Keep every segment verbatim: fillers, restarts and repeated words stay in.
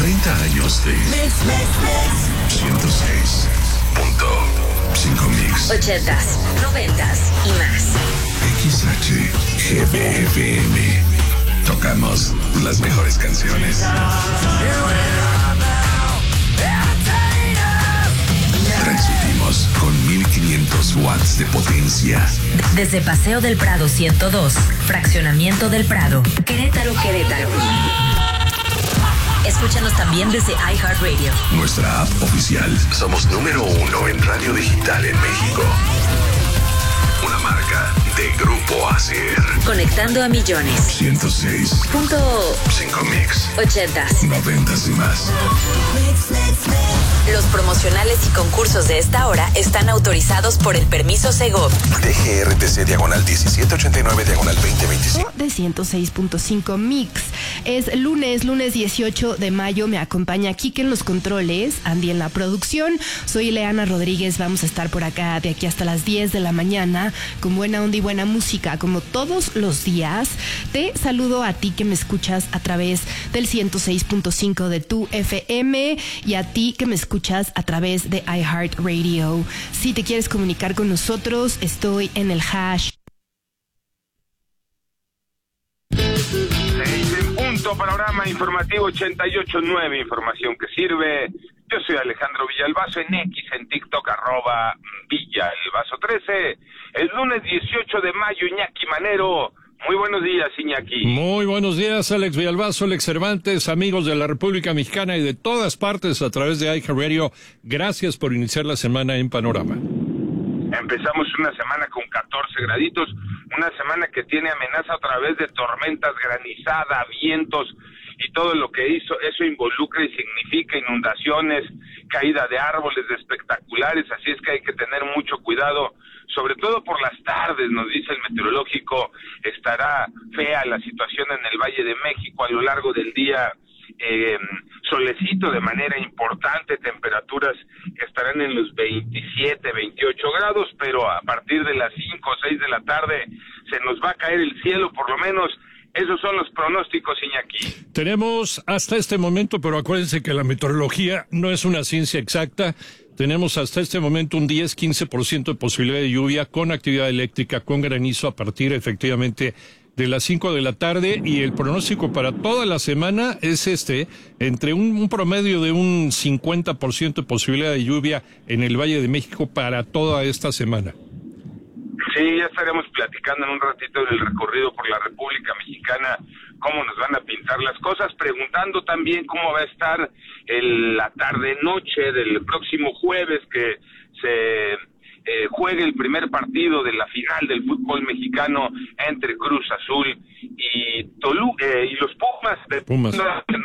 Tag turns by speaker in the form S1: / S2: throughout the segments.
S1: treinta años de ciento seis punto cinco Mix.
S2: Ochentas, noventas y más.
S1: X H G B F M. Tocamos las mejores canciones. Transmitimos con mil quinientos watts de potencia.
S2: Desde Paseo del Prado ciento dos, Fraccionamiento del Prado, Querétaro, Querétaro. Escúchanos también desde iHeartRadio.
S1: Nuestra app oficial. Somos número uno en radio digital en México. Una marca de Grupo Acer.
S2: Conectando a millones.
S1: ciento seis
S2: Punto
S1: cinco Mix.
S2: Ochentas.
S1: Noventas y más.
S2: Los promocionales y concursos de esta hora están autorizados por el permiso Segov.
S1: D G R T C diagonal diecisiete ochenta y nueve diagonal veinte veinticinco.
S3: De ciento seis punto cinco Mix. Es lunes, lunes dieciocho de mayo. Me acompaña Kike en los controles, Andy en la producción. Soy Leana Rodríguez. Vamos a estar por acá de aquí hasta las diez de la mañana con buena onda y buena música, como todos los días. Te saludo a ti que me escuchas a través del ciento seis punto cinco de tu F M y a ti que me escuchas a través de iHeartRadio. Si te quieres comunicar con nosotros, estoy en el hash.
S4: Seis en punto, panorama informativo ochenta y ocho punto nueve, información que sirve. Yo soy Alejandro Villalbazo en X, en TikTok, arroba Villalbazo trece. El lunes dieciocho de mayo, Iñaki Manero. Muy buenos días, Iñaki.
S5: Muy buenos días, Alex Villalbazo, Alex Cervantes, amigos de la República Mexicana y de todas partes a través de iHeartRadio. Gracias por iniciar la semana en Panorama.
S4: Empezamos una semana con catorce graditos, una semana que tiene amenaza otra vez de tormentas, granizada, vientos y todo lo que hizo, eso involucra y significa inundaciones, caída de árboles de espectaculares, así es que hay que tener mucho cuidado, sobre todo por las tardes, nos dice el meteorológico, estará fea la situación en el Valle de México a lo largo del día. Eh, solecito de manera importante, temperaturas que estarán en los veintisiete, veintiocho grados, pero a partir de las cinco o seis de la tarde se nos va a caer el cielo, por lo menos esos son los pronósticos, Iñaki.
S5: Tenemos hasta este momento, pero acuérdense que la meteorología no es una ciencia exacta, tenemos hasta este momento un diez a quince por ciento de posibilidad de lluvia con actividad eléctrica, con granizo a partir efectivamente de las cinco de la tarde, y el pronóstico para toda la semana es este, entre un, un promedio de un cincuenta por ciento de posibilidad de lluvia en el Valle de México para toda esta semana.
S4: Sí, ya estaremos platicando en un ratito del recorrido por la República Mexicana, cómo nos van a pintar las cosas, preguntando también cómo va a estar el, la tarde-noche del próximo jueves, que se eh, juegue el primer partido de la final del fútbol mexicano entre Cruz Azul y Toluca, eh, y los Pumas. De
S5: Pumas.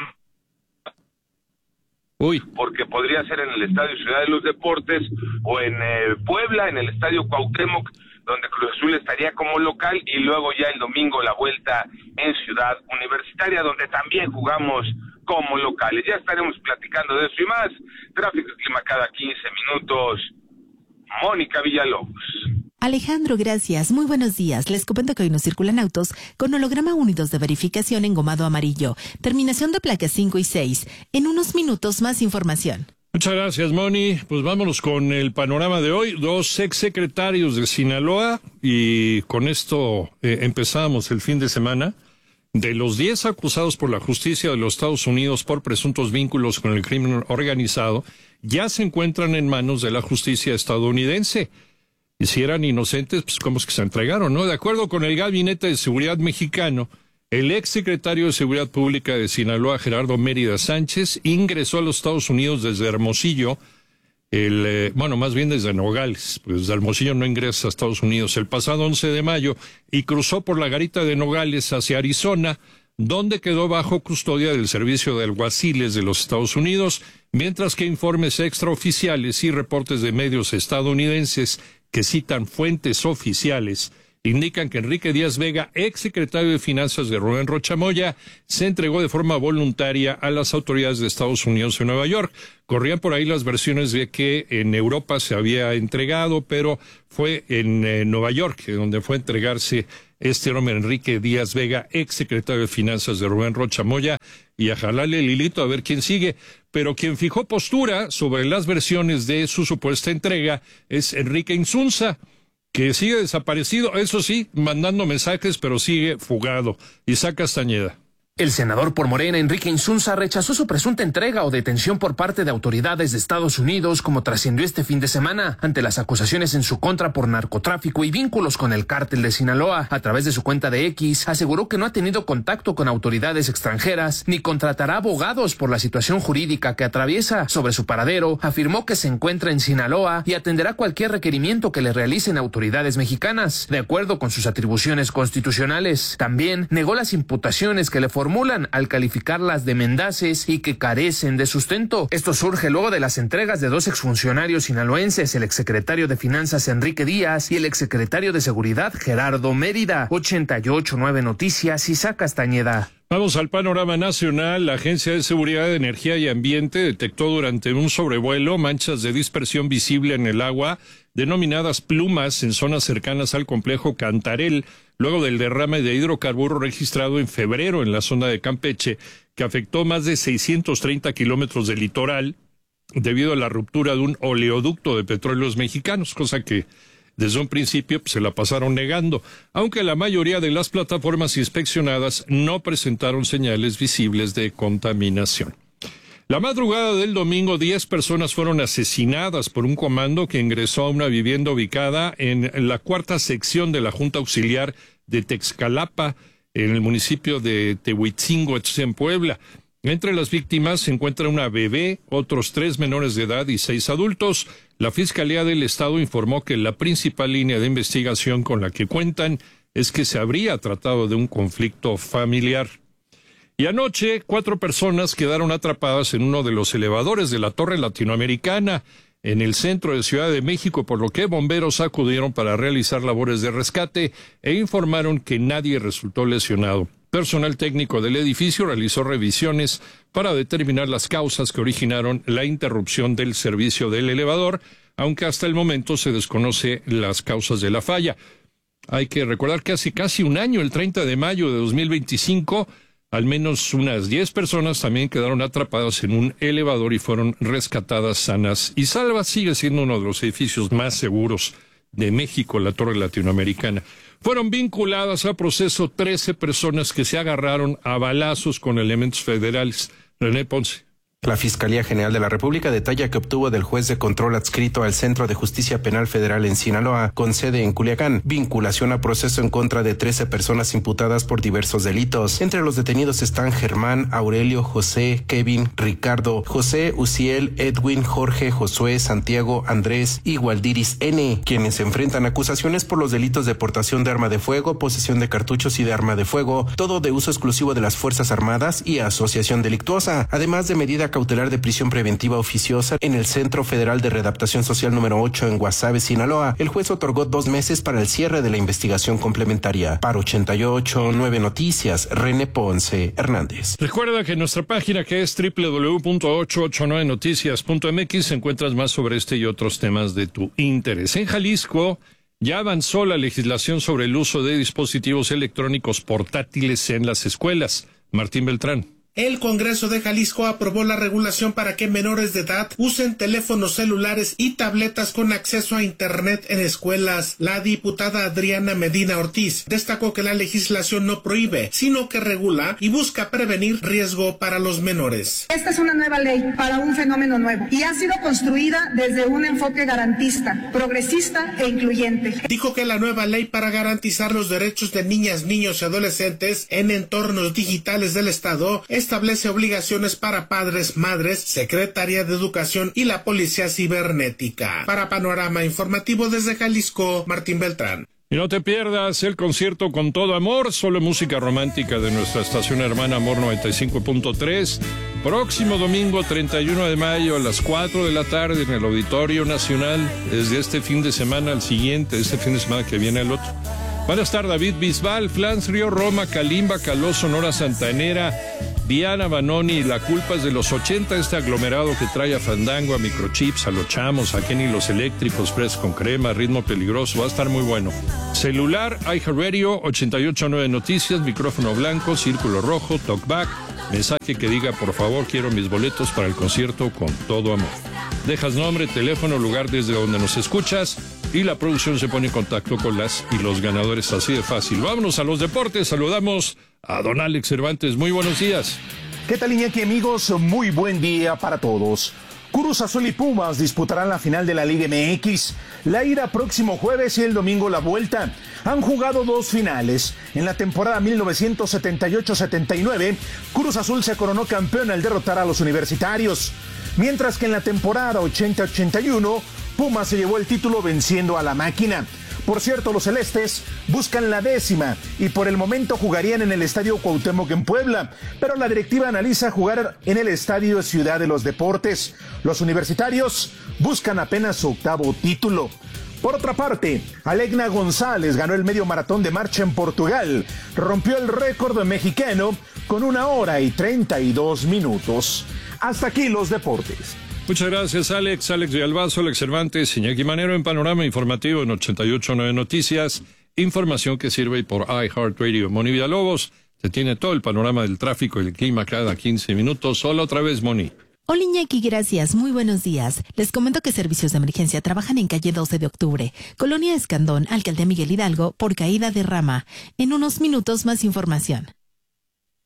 S5: Uy.
S4: Porque podría ser en el Estadio Ciudad de los Deportes o en eh, Puebla, en el Estadio Cuauhtémoc, donde Cruz Azul estaría como local, y luego ya el domingo la vuelta en Ciudad Universitaria, donde también jugamos como locales. Ya estaremos platicando de eso y más. Tráfico y clima cada quince minutos. Mónica Villalobos.
S6: Alejandro, gracias. Muy buenos días. Les comento que hoy nos circulan autos con holograma unidos de verificación engomado amarillo. Terminación de placas cinco y seis. En unos minutos más información.
S5: Muchas gracias, Moni. Pues vámonos con el panorama de hoy. Dos exsecretarios de Sinaloa, y con esto eh, empezamos el fin de semana. De los diez acusados por la justicia de los Estados Unidos por presuntos vínculos con el crimen organizado, ya se encuentran en manos de la justicia estadounidense. Y si eran inocentes, pues cómo es que se entregaron, ¿no? De acuerdo con el Gabinete de Seguridad mexicano, el exsecretario de Seguridad Pública de Sinaloa, Gerardo Mérida Sánchez, ingresó a los Estados Unidos desde Hermosillo, el, eh, bueno, más bien desde Nogales, pues desde Hermosillo no ingresa a Estados Unidos, el pasado once de mayo, y cruzó por la garita de Nogales hacia Arizona, donde quedó bajo custodia del Servicio de Alguaciles de los Estados Unidos, mientras que informes extraoficiales y reportes de medios estadounidenses que citan fuentes oficiales indican que Enrique Díaz Vega, exsecretario de Finanzas de Rubén Rocha Moya, se entregó de forma voluntaria a las autoridades de Estados Unidos en Nueva York. Corrían por ahí las versiones de que en Europa se había entregado, pero fue en eh, Nueva York donde fue a entregarse este hombre Enrique Díaz Vega, ex secretario de Finanzas de Rubén Rocha Moya, y a jalarle el hilito a ver quién sigue. Pero quien fijó postura sobre las versiones de su supuesta entrega es Enrique Insunza, que sigue desaparecido, eso sí, mandando mensajes, pero sigue fugado. Isaac Castañeda.
S7: El senador por Morena, Enrique Insunza, rechazó su presunta entrega o detención por parte de autoridades de Estados Unidos, como trascendió este fin de semana, ante las acusaciones en su contra por narcotráfico y vínculos con el cártel de Sinaloa. A través de su cuenta de X, aseguró que no ha tenido contacto con autoridades extranjeras, ni contratará abogados por la situación jurídica que atraviesa. Sobre su paradero, afirmó que se encuentra en Sinaloa y atenderá cualquier requerimiento que le realicen autoridades mexicanas, de acuerdo con sus atribuciones constitucionales. También negó las imputaciones que le formulan al calificarlas de mendaces y que carecen de sustento. Esto surge luego de las entregas de dos exfuncionarios sinaloenses, el exsecretario de Finanzas Enrique Díaz y el exsecretario de Seguridad Gerardo Mérida. ochenta y ocho nueve Noticias, Isaac Castañeda.
S5: Vamos al panorama nacional. La Agencia de Seguridad de Energía y Ambiente detectó durante un sobrevuelo manchas de dispersión visible en el agua, denominadas plumas, en zonas cercanas al complejo Cantarell, luego del derrame de hidrocarburos registrado en febrero en la zona de Campeche, que afectó más de seiscientos treinta kilómetros de litoral debido a la ruptura de un oleoducto de petróleos mexicanos, cosa que desde un principio pues, se la pasaron negando, aunque la mayoría de las plataformas inspeccionadas no presentaron señales visibles de contaminación. La madrugada del domingo, diez personas fueron asesinadas por un comando que ingresó a una vivienda ubicada en la cuarta sección de la Junta Auxiliar de Texcalapa, en el municipio de Tehuitzingo, en Puebla. Entre las víctimas se encuentra una bebé, otros tres menores de edad y seis adultos. La Fiscalía del Estado informó que la principal línea de investigación con la que cuentan es que se habría tratado de un conflicto familiar. Y anoche, cuatro personas quedaron atrapadas en uno de los elevadores de la Torre Latinoamericana en el centro de Ciudad de México, por lo que bomberos acudieron para realizar labores de rescate e informaron que nadie resultó lesionado. Personal técnico del edificio realizó revisiones para determinar las causas que originaron la interrupción del servicio del elevador, aunque hasta el momento se desconoce las causas de la falla. Hay que recordar que hace casi un año, el treinta de mayo de dos mil veinticinco, al menos unas diez personas también quedaron atrapadas en un elevador y fueron rescatadas sanas y salvas. Sigue siendo uno de los edificios más seguros de México, la Torre Latinoamericana. Fueron vinculadas a proceso trece personas que se agarraron a balazos con elementos federales. René Ponce.
S8: La Fiscalía General de la República detalla que obtuvo del juez de control adscrito al Centro de Justicia Penal Federal en Sinaloa, con sede en Culiacán, vinculación a proceso en contra de trece personas imputadas por diversos delitos. Entre los detenidos están Germán, Aurelio, José, Kevin, Ricardo, José, Uciel, Edwin, Jorge, Josué, Santiago, Andrés y Waldiris N., quienes se enfrentan a acusaciones por los delitos de portación de arma de fuego, posesión de cartuchos y de arma de fuego, todo de uso exclusivo de las Fuerzas Armadas y asociación delictuosa, además de medida cautelar de prisión preventiva oficiosa en el Centro Federal de Readaptación Social número ocho en Guasave, Sinaloa. El juez otorgó dos meses para el cierre de la investigación complementaria. Para ochenta y ocho nueve Noticias, René Ponce Hernández.
S5: Recuerda que en nuestra página, que es doble u doble u doble u punto ochocientos ochenta y nueve noticias punto m x, encuentras más sobre este y otros temas de tu interés. En Jalisco ya avanzó la legislación sobre el uso de dispositivos electrónicos portátiles en las escuelas. Martín Beltrán.
S9: El Congreso de Jalisco aprobó la regulación para que menores de edad usen teléfonos celulares y tabletas con acceso a Internet en escuelas. La diputada Adriana Medina Ortiz destacó que la legislación no prohíbe, sino que regula y busca prevenir riesgo para los menores.
S10: Esta es una nueva ley para un fenómeno nuevo y ha sido construida desde un enfoque garantista, progresista e incluyente.
S9: Dijo que la nueva ley para garantizar los derechos de niñas, niños y adolescentes en entornos digitales del Estado es establece obligaciones para padres, madres, Secretaría de Educación y la Policía Cibernética. Para Panorama Informativo desde Jalisco, Martín Beltrán.
S5: Y no te pierdas el concierto Con Todo Amor, solo música romántica de nuestra estación hermana Amor noventa y cinco punto tres. Próximo domingo treinta y uno de mayo a las cuatro de la tarde en el Auditorio Nacional. Desde este fin de semana al siguiente, este fin de semana que viene el otro. Van a estar David Bisbal, Flans Río Roma, Kalimba, Caló, Sonora Santanera, Diana Banoni, la culpa es de los ochenta, este aglomerado que trae a Fandango, a Microchips, a los chamos, a Kenny los eléctricos, Fres con crema, ritmo peligroso, va a estar muy bueno. Celular, iHeartRadio, ochenta y ocho punto nueve Noticias, micrófono blanco, círculo rojo, talkback, mensaje que diga, por favor, quiero mis boletos para el concierto con todo amor. Dejas nombre, teléfono, lugar desde donde nos escuchas y la producción se pone en contacto con las y los ganadores, así de fácil. Vámonos a los deportes, saludamos a don Alex Cervantes. Muy buenos días.
S11: ¿Qué tal, Iñaki, amigos? Muy buen día para todos. Cruz Azul y Pumas disputarán la final de la Liga M X. La ida próximo jueves y el domingo la vuelta. Han jugado dos finales. En la temporada mil novecientos setenta y ocho setenta y nueve, Cruz Azul se coronó campeón al derrotar a los universitarios. Mientras que en la temporada ochenta ochenta y uno, Pumas se llevó el título venciendo a la máquina. Por cierto, los celestes buscan la décima y por el momento jugarían en el Estadio Cuauhtémoc en Puebla, pero la directiva analiza jugar en el Estadio Ciudad de los Deportes. Los universitarios buscan apenas su octavo título. Por otra parte, Alegna González ganó el medio maratón de marcha en Portugal, rompió el récord mexicano con una hora y treinta y dos minutos. Hasta aquí los deportes.
S5: Muchas gracias, Alex. Alex Villalbazo, Alex Cervantes, Iñaki Manero en Panorama Informativo en ochenta y ocho punto nueve Noticias. Información que sirve por iHeartRadio. Moni Villalobos, se tiene todo el panorama del tráfico y el clima cada quince minutos. Hola otra vez, Moni.
S6: Hola, Iñaki, gracias. Muy buenos días. Les comento que servicios de emergencia trabajan en calle doce de octubre, Colonia Escandón, Alcaldía Miguel Hidalgo, por caída de rama. En unos minutos más información.